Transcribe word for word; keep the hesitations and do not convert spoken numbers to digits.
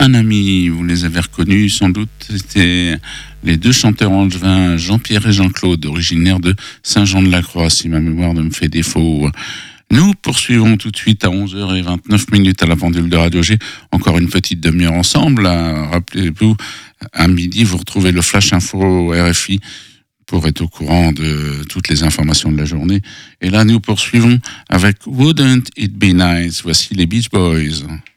un ami, vous les avez reconnus sans doute, c'était les deux chanteurs angevins Jean-Pierre et Jean-Claude, originaires de Saint-Jean-de-la-Croix, si ma mémoire ne me fait défaut. Nous poursuivons tout de suite à onze heures vingt-neuf à la pendule de Radio G. Encore une petite demi-heure ensemble. Rappelez-vous, à midi, vous retrouvez le Flash Info R F I pour être au courant de toutes les informations de la journée. Et là, nous poursuivons avec Wouldn't It Be Nice. Voici les Beach Boys.